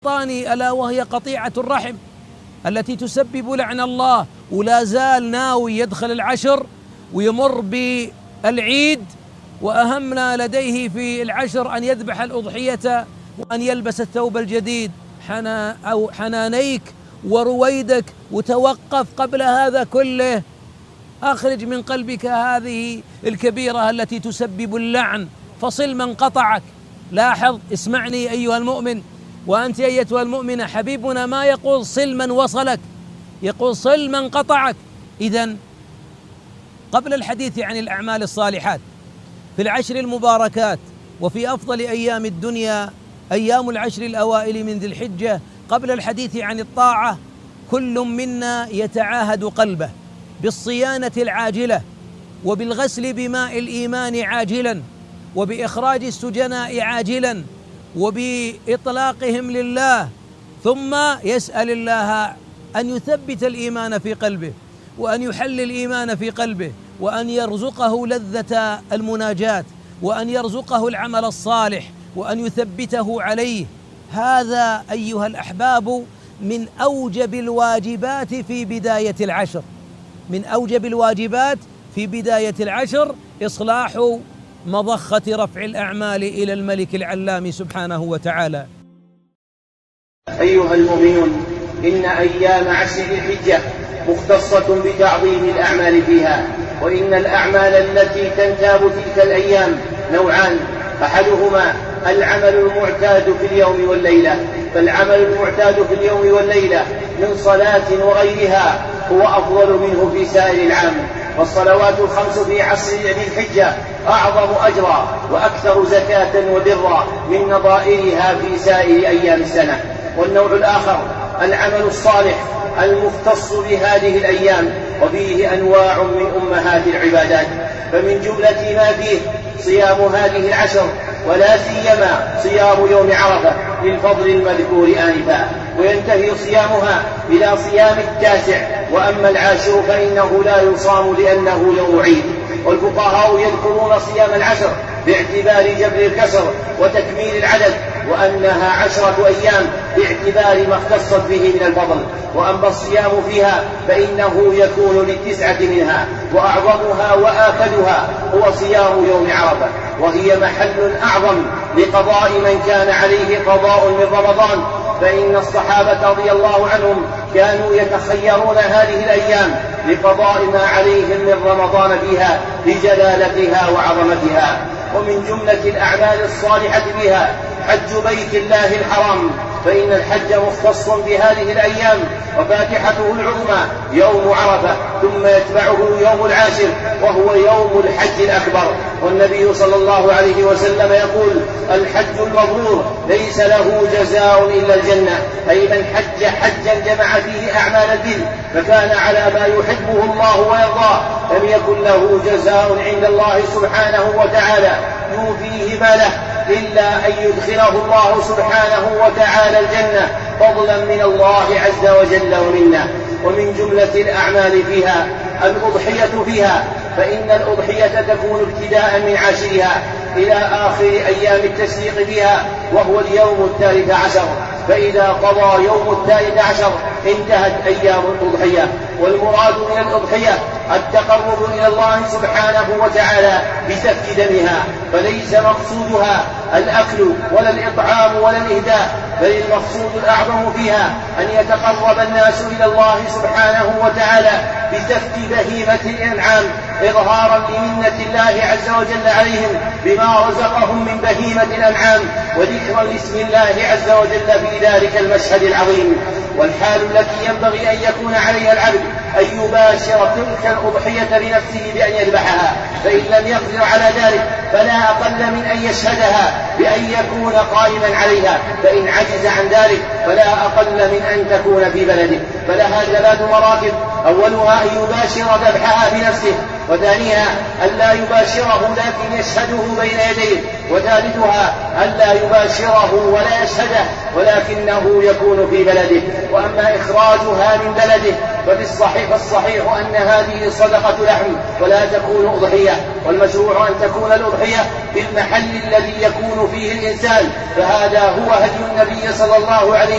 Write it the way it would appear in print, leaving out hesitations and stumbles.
الثاني ألا وهي قطيعة الرحم التي تسبب لعن الله، ولا زال ناوي يدخل العشر ويمر بالعيد، وأهمنا لديه في العشر أن يذبح الأضحية وأن يلبس الثوب الجديد. حنانيك ورويدك وتوقف قبل هذا كله، أخرج من قلبك هذه الكبيرة التي تسبب اللعن، فصل من قطعك. لاحظ، اسمعني أيها المؤمن وأنت أيتها المؤمنة، حبيبنا ما يقول صل من وصلك، يقول صل من قطعك. إذن قبل الحديث عن الأعمال الصالحات في العشر المباركات وفي أفضل أيام الدنيا أيام العشر الأوائل من ذي الحجة، قبل الحديث عن الطاعة، كل منا يتعاهد قلبه بالصيانة العاجلة وبالغسل بماء الإيمان عاجلا، وبإخراج السجناء عاجلا، وبإطلاقهم لله، ثم يسأل الله أن يثبت الإيمان في قلبه، وأن يحل الإيمان في قلبه، وأن يرزقه لذة المناجاة، وأن يرزقه العمل الصالح، وأن يثبته عليه. هذا أيها الأحباب من أوجب الواجبات في بداية العشر، من أوجب الواجبات في بداية العشر إصلاح مضخة رفع الأعمال إلى الملك العلام سبحانه وتعالى. أيها المؤمنون، إن أيام عشر ذي الحجة مختصة بتعظيم الأعمال فيها، وإن الأعمال التي تنتاب تلك الأيام نوعان: أحدهما العمل المعتاد في اليوم والليلة، فالعمل المعتاد في اليوم والليلة من صلاة وغيرها هو أفضل منه في سائر العام، والصلوات الخمس في عشر ذي الحجة أعظم أجرا وأكثر زكاة وبرا من نظائرها في سائر أيام السنة. والنوع الآخر العمل الصالح المختص بهذه الأيام، وفيه أنواع من أمهات العبادات، فمن جملة ما فيه صيام هذه العشر، ولا سيما صيام يوم عرفة للفضل المذكور آنفا، وينتهي صيامها إلى صيام التاسع، وأما العاشر فإنه لا يصام لأنه يوم عيد. والفقهاء يذكرون صيام العشر باعتبار جبر الكسر وتكميل العدد، وأنها 10 أيام باعتبار ما اختصت به من الفضل، وأما الصيام فيها فإنه يكون ل9 منها، وأعظمها وآكدها هو صيام يوم عرفة، وهي محل أعظم لقضاء من كان عليه قضاء من رمضان، فإن الصحابة رضي الله عنهم كانوا يتخيرون هذه الأيام لقضاء ما عليهم من رمضان فيها لجلالتها وعظمتها. ومن جملة الأعمال الصالحة بها حج بيت الله الحرام، فإن الحج مختص بهذه الأيام، وفاتحته العظمى يوم عرفة، ثم يتبعه يوم العاشر وهو يوم الحج الأكبر. والنبي صلى الله عليه وسلم يقول: الحج المبرور ليس له جزاء إلا الجنة، أي من حج حجا جمع فيه أعمال البر فكان على ما يحبه الله ويرضاه لم يكن له جزاء عند الله سبحانه وتعالى يوفيه ما له إلا أن يدخله الله سبحانه وتعالى الجنة فضلا من الله عز وجل ومنه. ومن جملة الأعمال فيها الأضحية فيها، فإن الأضحية تكون ابتداء من عاشرها إلى آخر أيام التشريق بها، وهو اليوم 13، فإذا قضى يوم 13 انتهت أيام الأضحية. والمراد من الأضحية التقرب إلى الله سبحانه وتعالى بسفك دمها، فليس مقصودها الأكل ولا الإطعام ولا الإهداء، بل المقصود الأعظم فيها أن يتقرب الناس إلى الله سبحانه وتعالى بسفك بهيمة الأنعام إظهارا لمنة الله عز وجل عليهم بما رزقهم من بهيمة الأنعام، وذكرا لاسم الله عز وجل في ذلك المشهد العظيم. والحال التي ينبغي أن يكون عليها العبد أن يباشر تلك الأضحية بنفسه بأن يذبحها، فإن لم يقدر على ذلك فلا أقل من أن يشهدها بأن يكون قائما عليها، فإن عجز عن ذلك فلا أقل من أن تكون في بلده. فلها 3 مراتب: أولها أن يباشر ذبحها بنفسه، وثانيها ألا يباشره لكن يشهده بين يديه، وثالثها ألا يباشره ولا يشهده ولكنه يكون في بلده. وأما إخراجها من بلده فالصحيح أن هذه صدقة لحم ولا تكون أضحية، والمشروع أن تكون الأضحية في المحل الذي يكون فيه الإنسان، فهذا هو هدي النبي صلى الله عليه